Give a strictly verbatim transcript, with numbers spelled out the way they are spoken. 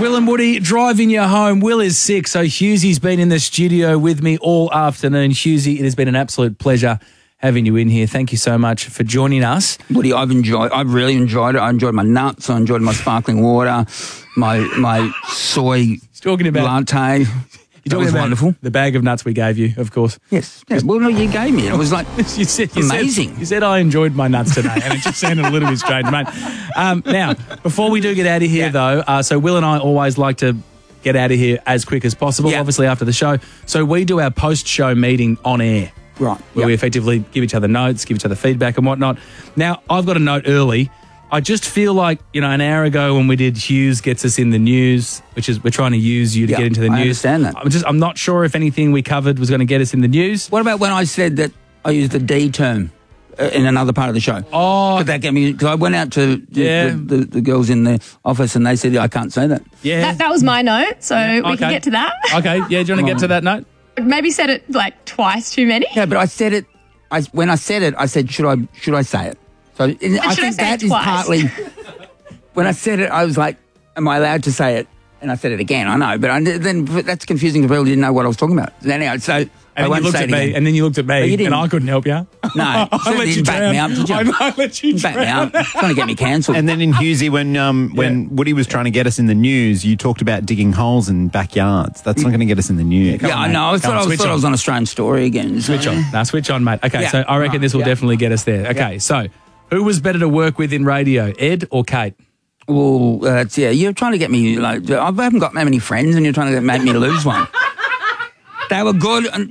Will and Woody driving you home. Will is sick, so Hughesy's been in the studio with me all afternoon. Hughesy, it has been an absolute pleasure having you in here. Thank you so much for joining us. Woody, I've enjoyed. I've really enjoyed it. I enjoyed my nuts. I enjoyed my sparkling water, my my soy talking about, latte. You're talking about wonderful. The bag of nuts we gave you, of course. Yes. yes. Well, no, you gave me it. It was like you said, you amazing. Said, you said I enjoyed my nuts today, and it just sounded a little bit strange, mate. Um, now, before we do get out of here, yeah. though, uh, so Will and I always like to get out of here as quick as possible, yeah. obviously after the show. So we do our post-show meeting on air. Right. Where yep. we effectively give each other notes, give each other feedback and whatnot. Now, I've got a note early. I just feel like, you know, an hour ago when we did Hughes Gets Us in the News, which is we're trying to use you to yep, get into the I news. I understand that. I'm just I'm not sure if anything we covered was going to get us in the news. What about when I said that I used the D term uh, in another part of the show? Oh. Could that get me? Because I went out to the, yeah. the, the, the girls in the office and they said, I can't say that. Yeah. That, that was my note, so yeah. we okay. can get to that. Okay, yeah, do you want to get to that note? Maybe said it like twice too many. Yeah, but I said it, I, when I said it, I said, should I should I say it? So in, I think I that is partly... When I said it, I was like, am I allowed to say it? And I said it again, I know, but I, then that's confusing because people didn't know what I was talking about. Anyhow, so and I then won't you looked say at it me, again. and then you looked at me, and I couldn't help you. No, I you let you didn't back drown. me up, did you? I let you back drown. me up. Trying to get me cancelled. And then in Hughesy, when um, when yeah. Woody was trying to get us in the news, you talked about digging holes in backyards. That's not going to get us in the news. Yeah, I know. I thought, I, was, thought I was on a strange story again. So. Switch on. Now switch on, mate. Okay, yeah. so I reckon right. this will yeah. definitely get us there. Okay, yeah. so who was better to work with in radio, Ed or Kate? Well, uh, yeah, you're trying to get me, like, I haven't got that many friends and you're trying to make me lose one. They were good. And